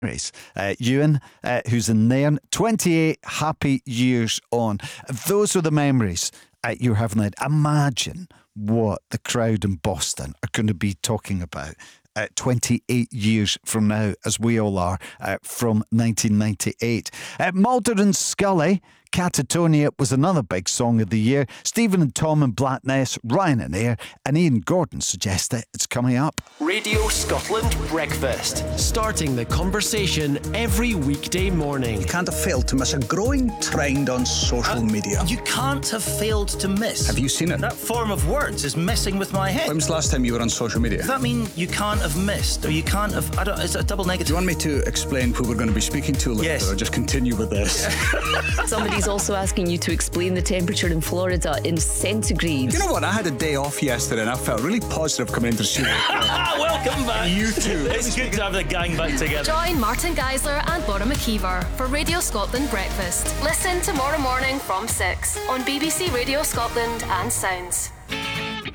Ewan, who's in Nairn, 28 happy years on. Those are the memories you're having. Imagine what the crowd in Boston are going to be talking about 28 years from now, as we all are, from 1998. Mulder and Scully, Catatonia was another big song of the year. Stephen and Tom and Blackness, Ryan and Ayr, and Ian Gordon suggest that it's coming up. Radio Scotland Breakfast. Starting the conversation every weekday morning. You can't have failed to miss a growing trend on social media. You can't have failed to miss. Have you seen it? That form of words is messing with my head. When was the last time you were on social media? Does that mean you can't have missed, or you can't have... Is it a double negative? Do you want me to explain who we're going to be speaking to later? Yes. Or just continue with this? Somebody's also asking you to explain the temperature in Florida in centigrade. You know what? I had a day off yesterday and I felt really positive coming into the studio. Welcome back. You too. It's good to have the gang back together. Join Martin Geisler and Bora McKeever for Radio Scotland Breakfast. Listen tomorrow morning from 6 on BBC Radio Scotland and Sounds.